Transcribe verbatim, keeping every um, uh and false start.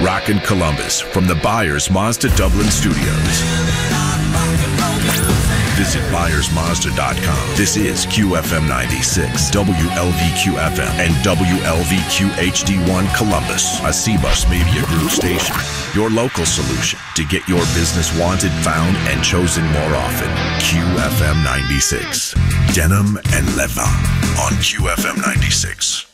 Rockin' Columbus from the Byers Mazda Dublin Studios. Visit Byers Mazda dot com. This is Q F M ninety-six, W L V Q F M, and W L V Q H D one Columbus, a C-Bus Media Group station. Your local solution to get your business wanted, found, and chosen more often. Q F M ninety-six. Denim and Leva on Q F M ninety-six.